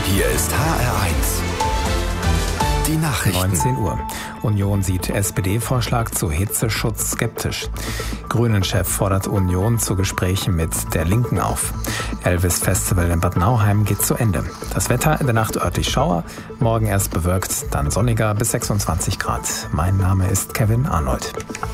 Hier ist HR1. Die Nachrichten. 19 Uhr. Union sieht SPD-Vorschlag zu Hitzeschutz skeptisch. Grünen-Chef fordert Union zu Gesprächen mit der Linken auf. Elvis-Festival in Bad Nauheim geht zu Ende. Das Wetter in der Nacht örtlich Schauer, morgen erst bewölkt, dann sonniger bis 26 Grad. Mein Name ist Kevin Arnold.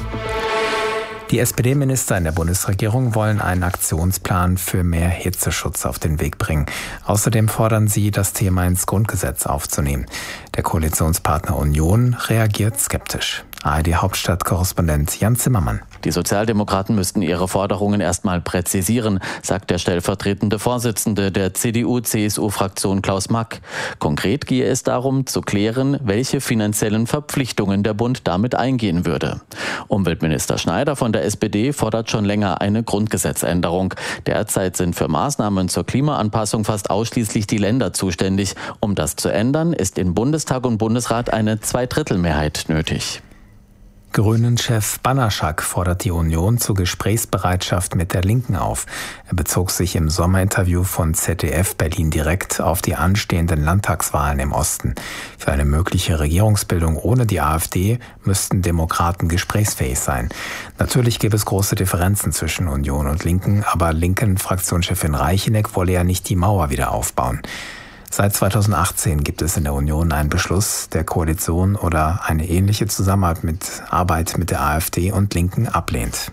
Die SPD-Minister in der Bundesregierung wollen einen Aktionsplan für mehr Hitzeschutz auf den Weg bringen. Außerdem fordern sie, das Thema ins Grundgesetz aufzunehmen. Der Koalitionspartner Union reagiert skeptisch. ARD-Hauptstadtkorrespondent Jan Zimmermann. Die Sozialdemokraten müssten ihre Forderungen erstmal präzisieren, sagt der stellvertretende Vorsitzende der CDU-CSU-Fraktion Klaus Mack. Konkret gehe es darum, zu klären, welche finanziellen Verpflichtungen der Bund damit eingehen würde. Umweltminister Schneider von der SPD fordert schon länger eine Grundgesetzänderung. Derzeit sind für Maßnahmen zur Klimaanpassung fast ausschließlich die Länder zuständig. Um das zu ändern, ist in Bundestag und Bundesrat eine Zweidrittelmehrheit nötig. Grünen-Chef Banaszak fordert die Union zur Gesprächsbereitschaft mit der Linken auf. Er bezog sich im Sommerinterview von ZDF Berlin direkt auf die anstehenden Landtagswahlen im Osten. Für eine mögliche Regierungsbildung ohne die AfD müssten Demokraten gesprächsfähig sein. Natürlich gäbe es große Differenzen zwischen Union und Linken, aber Linken-Fraktionschefin Reicheneck wolle ja nicht die Mauer wieder aufbauen. Seit 2018 gibt es in der Union einen Beschluss der Koalition oder eine ähnliche Zusammenarbeit mit der AfD und Linken ablehnt.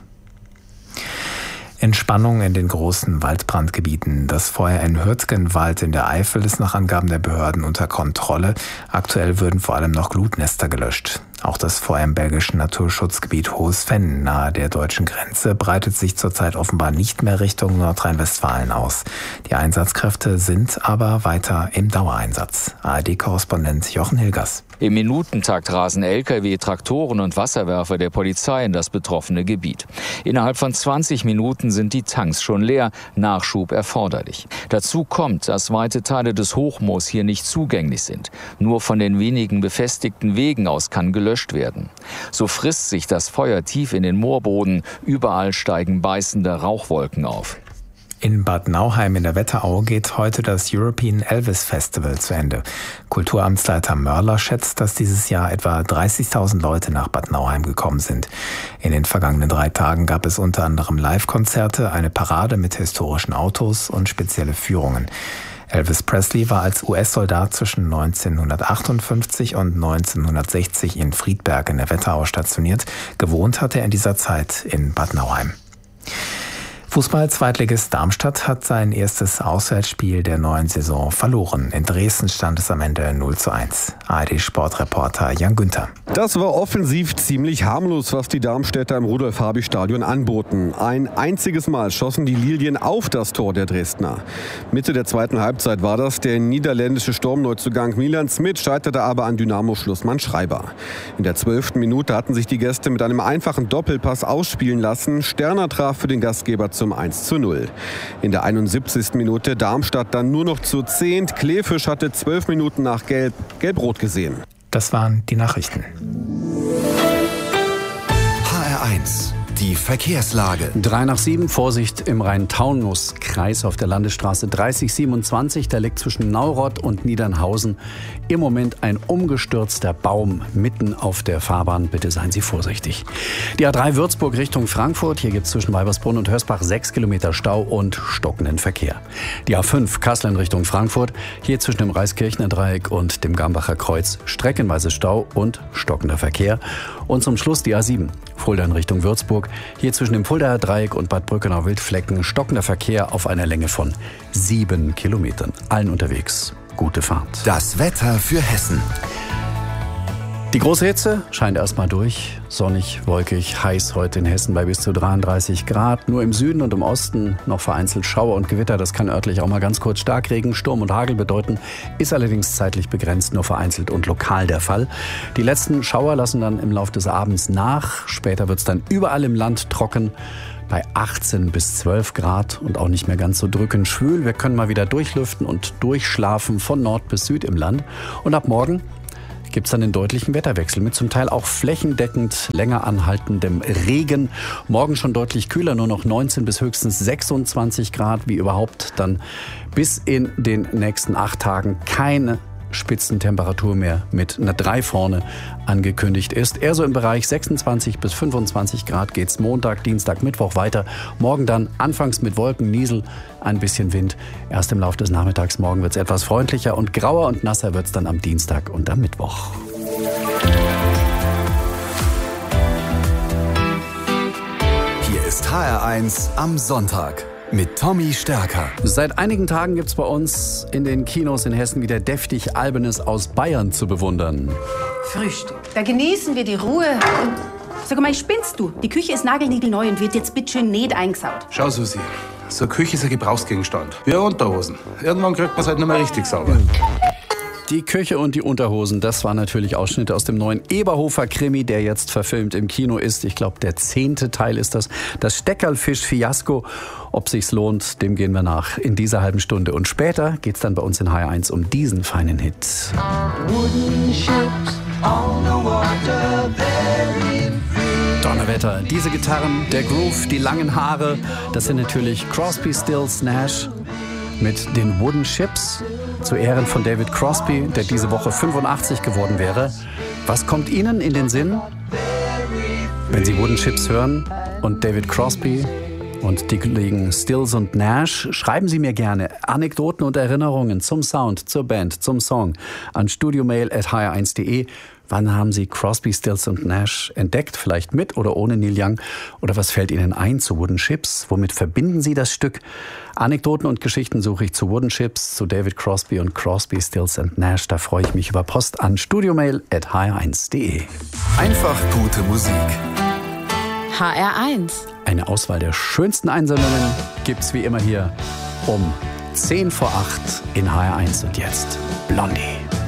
Entspannung in den großen Waldbrandgebieten. Das Feuer in Hürtgenwald in der Eifel ist nach Angaben der Behörden unter Kontrolle. Aktuell würden vor allem noch Glutnester gelöscht. Auch das Feuer im belgischen Naturschutzgebiet Hohes-Venn nahe der deutschen Grenze breitet sich zurzeit offenbar nicht mehr Richtung Nordrhein-Westfalen aus. Die Einsatzkräfte sind aber weiter im Dauereinsatz. ARD-Korrespondent Jochen Hilgers. Im Minutentakt rasen Lkw, Traktoren und Wasserwerfer der Polizei in das betroffene Gebiet. Innerhalb von 20 Minuten sind die Tanks schon leer, Nachschub erforderlich. Dazu kommt, dass weite Teile des Hochmoos hier nicht zugänglich sind. Nur von den wenigen befestigten Wegen aus kann gelöscht werden. So frisst sich das Feuer tief in den Moorboden, überall steigen beißende Rauchwolken auf. In Bad Nauheim in der Wetterau geht heute das European Elvis Festival zu Ende. Kulturamtsleiter Mörler schätzt, dass dieses Jahr etwa 30.000 Leute nach Bad Nauheim gekommen sind. In den vergangenen 3 Tagen gab es unter anderem Live-Konzerte, eine Parade mit historischen Autos und spezielle Führungen. Elvis Presley war als US-Soldat zwischen 1958 und 1960 in Friedberg in der Wetterau stationiert. Gewohnt hat er in dieser Zeit in Bad Nauheim. Fußball-Zweitligist Darmstadt hat sein erstes Auswärtsspiel der neuen Saison verloren. In Dresden stand es am Ende 0:1. ARD-Sportreporter Jan Günther. Das war offensiv ziemlich harmlos, was die Darmstädter im Rudolf-Habich-Stadion anboten. Ein einziges Mal schossen die Lilien auf das Tor der Dresdner. Mitte der zweiten Halbzeit war das. Der niederländische Sturmneuzugang Milan Smit scheiterte aber an Dynamo-Schlussmann Schreiber. In der 12. Minute hatten sich die Gäste mit einem einfachen Doppelpass ausspielen lassen. Sterner traf für den Gastgeber zum 1:0. In der 71. Minute Darmstadt dann nur noch zu 10. Kleefisch hatte 12 Minuten nach Gelb-Rot gesehen. Das waren die Nachrichten. HR1, die Verkehrslage. 6:03, Vorsicht im Rhein-Taunus-Kreis auf der Landesstraße 3027. Da liegt zwischen Naurod und Niedernhausen im Moment ein umgestürzter Baum mitten auf der Fahrbahn. Bitte seien Sie vorsichtig. Die A3 Würzburg Richtung Frankfurt. Hier gibt es zwischen Weibersbrunn und Hörsbach 6 Kilometer Stau und stockenden Verkehr. Die A5 Kassel in Richtung Frankfurt. Hier zwischen dem Reiskirchner Dreieck und dem Gambacher Kreuz streckenweise Stau und stockender Verkehr. Und zum Schluss die A7 Fulda in Richtung Würzburg. Hier zwischen dem Fuldaer Dreieck und Bad Brückenau-Wildflecken stockender Verkehr auf einer Länge von 7 Kilometern. Allen unterwegs gute Fahrt. Das Wetter für Hessen. Die große Hitze scheint erstmal durch. Sonnig, wolkig, heiß heute in Hessen bei bis zu 33 Grad. Nur im Süden und im Osten noch vereinzelt Schauer und Gewitter. Das kann örtlich auch mal ganz kurz Starkregen, Sturm und Hagel bedeuten. Ist allerdings zeitlich begrenzt, nur vereinzelt und lokal der Fall. Die letzten Schauer lassen dann im Laufe des Abends nach. Später wird es dann überall im Land trocken. Bei 18 bis 12 Grad und auch nicht mehr ganz so drückend schwül. Wir können mal wieder durchlüften und durchschlafen von Nord bis Süd im Land. Und ab morgen gibt es dann einen deutlichen Wetterwechsel mit zum Teil auch flächendeckend länger anhaltendem Regen. Morgen schon deutlich kühler, nur noch 19 bis höchstens 26 Grad, wie überhaupt dann bis in den nächsten 8 Tagen keine Spitzentemperatur mehr mit einer 3 vorne angekündigt ist. Eher so im Bereich 26 bis 25 Grad geht's Montag, Dienstag, Mittwoch weiter. Morgen dann anfangs mit Wolken, Niesel, ein bisschen Wind. Erst im Laufe des Nachmittags morgen wird's etwas freundlicher und grauer und nasser wird's dann am Dienstag und am Mittwoch. Hier ist HR1 am Sonntag mit Tommy Stärker. Seit einigen Tagen gibt's bei uns in den Kinos in Hessen wieder deftig Albernes aus Bayern zu bewundern. Frühstück. Da genießen wir die Ruhe. Sag mal, spinnst du? Die Küche ist nagelniegelneu und wird jetzt bitteschön nicht eingesaut. Schau, Susi, so eine Küche ist ein Gebrauchsgegenstand. Wie Unterhosen. Irgendwann kriegt man es halt nicht mehr richtig sauber. Die Küche und die Unterhosen, das waren natürlich Ausschnitte aus dem neuen Eberhofer-Krimi, der jetzt verfilmt im Kino ist. Ich glaube, der 10. Teil ist das. Das Steckerlfisch-Fiasko. Ob sich's lohnt, dem gehen wir nach in dieser halben Stunde. Und später geht's dann bei uns in HR1 um diesen feinen Hit. Donnerwetter, diese Gitarren, der Groove, die langen Haare, das sind natürlich Crosby, Stills, Nash mit den Wooden Ships. Zu Ehren von David Crosby, der diese Woche 85 geworden wäre. Was kommt Ihnen in den Sinn, wenn Sie Wooden Ships hören und David Crosby und die Kollegen Stills und Nash? Schreiben Sie mir gerne Anekdoten und Erinnerungen zum Sound, zur Band, zum Song an studiomail@hr1.de. Wann haben Sie Crosby, Stills und Nash entdeckt? Vielleicht mit oder ohne Neil Young? Oder was fällt Ihnen ein zu Wooden Ships? Womit verbinden Sie das Stück? Anekdoten und Geschichten suche ich zu Wooden Ships, zu David Crosby und Crosby, Stills und Nash. Da freue ich mich über Post an studiomail@hr1.de. Einfach gute Musik. HR1. Eine Auswahl der schönsten Einsendungen gibt's wie immer hier um 7:50 in HR1. Und jetzt Blondie.